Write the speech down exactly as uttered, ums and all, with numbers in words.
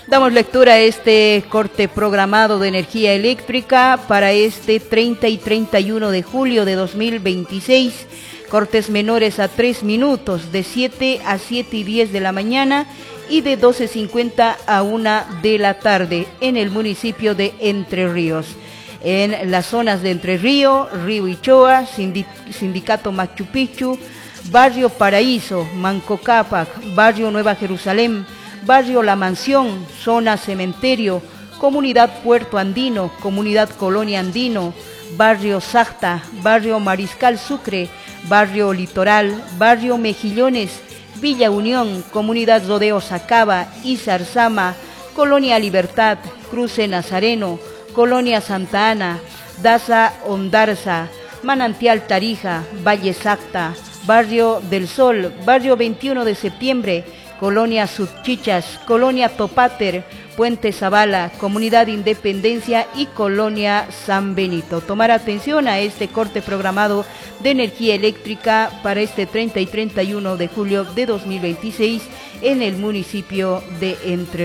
Damos lectura a este corte programado de energía eléctrica para este treinta y treinta y uno de julio de dos mil veintiséis. Cortes menores a tres minutos, de siete a siete y diez de la mañana y de doce cincuenta a una de la tarde en el municipio de Entre Ríos. En las zonas de Entre Ríos, Río Ichoa, Sindicato Machu Picchu, Barrio Paraíso, Manco Cápac, Barrio Nueva Jerusalén, Barrio La Mansión, Zona Cementerio, Comunidad Puerto Andino, Comunidad Colonia Andino, Barrio Sacta, Barrio Mariscal Sucre, Barrio Litoral, Barrio Mejillones, Villa Unión, Comunidad Rodeo Sacaba, Izarzama, Colonia Libertad, Cruce Nazareno, Colonia Santa Ana, Daza Ondarza, Manantial Tarija, Valle Sacta, Barrio del Sol, Barrio veintiuno de septiembre, Colonia Subchichas, Colonia Topater, Puente Zavala, Comunidad Independencia y Colonia San Benito. Tomar atención a este corte programado de energía eléctrica para este treinta y treinta y uno de julio de dos mil veintiséis en el municipio de Entre